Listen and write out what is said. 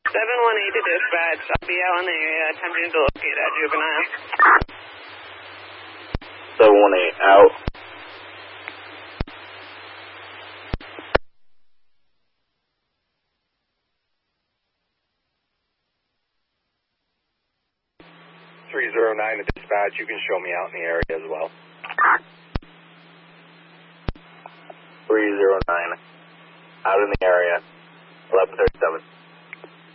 718 to dispatch. I'll be out in the area attempting to locate that juvenile. 718 out. (309) to dispatch. You can show me out in the area as well. 309 out in the area. 1137.